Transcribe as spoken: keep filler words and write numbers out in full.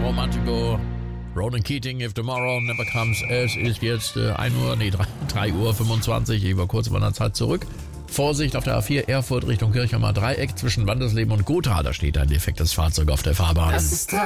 Romantico. Ronan Keating, If Tomorrow Never Comes. Es ist jetzt äh, ein Uhr, nee, drei Uhr fünfundzwanzig. Ich war kurz vor einer Zeit zurück. Vorsicht auf der A vier, Erfurt Richtung Kirchheimer Dreieck zwischen Wandersleben und Gotha. Da steht ein defektes Fahrzeug auf der Fahrbahn. Das ist